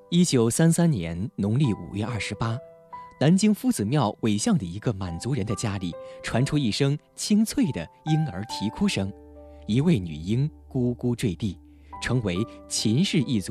1933年农历5月28，南京夫子庙尾巷的一个满族人的家里传出一声清脆的婴儿啼哭声，一位女婴咕咕坠地，成为秦氏一族